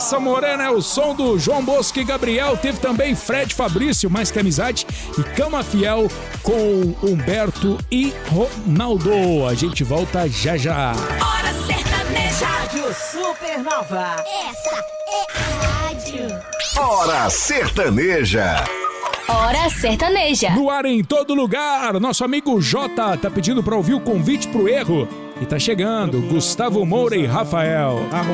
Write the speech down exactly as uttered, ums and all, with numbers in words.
Raça Morena é o som do João Bosco e Gabriel. Teve também Fred Fabrício, Mais Que Amizade, e Cama Fiel com Humberto e Ronaldo. A gente volta já já. Hora Sertaneja. Rádio Supernova. Essa é a rádio. Hora Sertaneja. Hora Sertaneja. No ar em todo lugar, nosso amigo Jota tá pedindo pra ouvir o Convite pro Erro. E tá chegando, Gustavo Moura e Rafael.